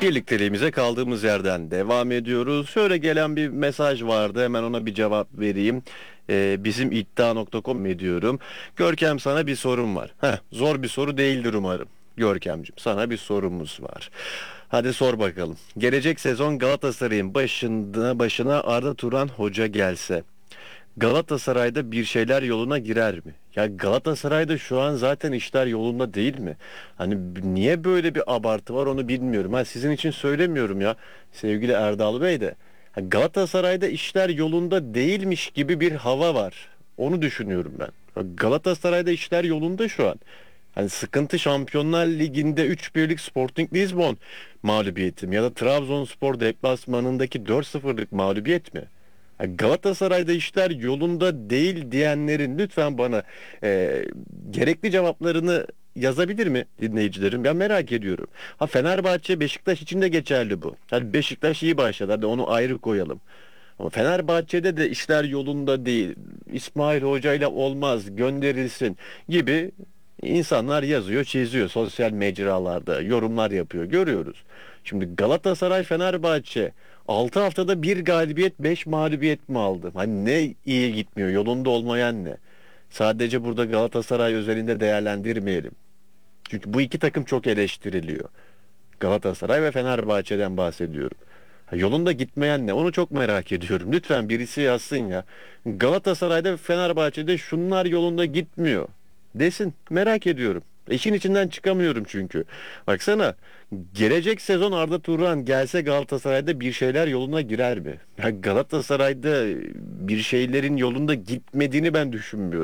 Birlikteliğimize kaldığımız yerden devam ediyoruz. Şöyle gelen bir mesaj vardı. Hemen ona bir cevap vereyim. Bizim iddia.com ediyorum. Görkem, sana bir sorum var. Zor bir soru değildir umarım. Görkemciğim, sana bir sorumuz var. Hadi sor bakalım. Gelecek sezon Galatasaray'ın başına Arda Turan hoca gelse, Galatasaray'da bir şeyler yoluna girer mi? Ya Galatasaray'da şu an zaten işler yolunda değil mi? Hani niye böyle bir abartı var onu bilmiyorum. Ha, sizin için söylemiyorum ya sevgili Erdal Bey de. Ha, Galatasaray'da işler yolunda değilmiş gibi bir hava var. Onu düşünüyorum ben. Galatasaray'da işler yolunda şu an. Hani sıkıntı Şampiyonlar Ligi'nde 3-1'lik Sporting Lisbon mağlubiyetim ya da Trabzonspor deplasmanındaki 4-0'lık mağlubiyet mi? Galatasaray'da işler yolunda değil diyenlerin lütfen bana gerekli cevaplarını yazabilir mi dinleyicilerim? Ben merak ediyorum. Ha, Fenerbahçe, Beşiktaş için de geçerli bu. Hadi Beşiktaş iyi başladı. Hadi onu ayrı koyalım. Ama Fenerbahçe'de de işler yolunda değil. İsmail Hoca ile olmaz, gönderilsin gibi insanlar yazıyor, çiziyor sosyal mecralarda, yorumlar yapıyor. Görüyoruz. Şimdi Galatasaray, Fenerbahçe 6 haftada bir galibiyet, 5 mağlubiyet mi aldı? Hani ne iyi gitmiyor, yolunda olmayan ne? Sadece burada Galatasaray özelinde değerlendirmeyelim. Çünkü bu iki takım çok eleştiriliyor. Galatasaray ve Fenerbahçe'den bahsediyorum. Ha, yolunda gitmeyen ne? Onu çok merak ediyorum. Lütfen birisi yazsın ya. Galatasaray'da ve Fenerbahçe'de şunlar yolunda gitmiyor desin. Merak ediyorum. İşin içinden çıkamıyorum çünkü. Baksana, gelecek sezon Arda Turan gelse Galatasaray'da bir şeyler yoluna girer mi? Ya Galatasaray'da bir şeylerin yolunda gitmediğini ben düşünmüyorum.